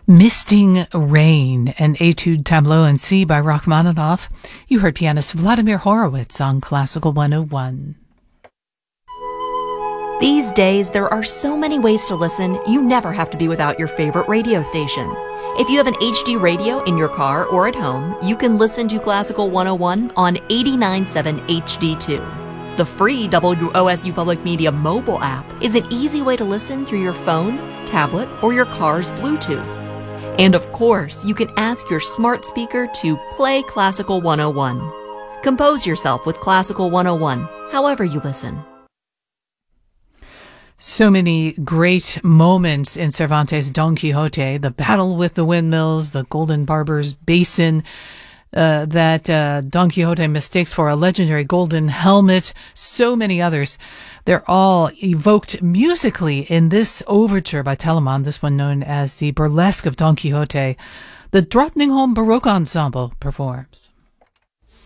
Misting Rain, an Etude Tableau in C by Rachmaninoff. You heard pianist Vladimir Horowitz on Classical 101. These days, there are so many ways to listen, you never have to be without your favorite radio station. If you have an HD radio in your car or at home, you can listen to Classical 101 on 89.7 HD2. The free WOSU Public Media mobile app is an easy way to listen through your phone, tablet, or your car's Bluetooth. And of course, you can ask your smart speaker to play Classical 101. Compose yourself with Classical 101, however you listen. So many great moments in Cervantes' Don Quixote, the battle with the windmills, the Golden Barber's Basin, that Don Quixote mistakes for a legendary golden helmet, so many others. They're all evoked musically in this overture by Telemann, this one known as the Burlesque of Don Quixote. The Drottningholm Baroque Ensemble performs.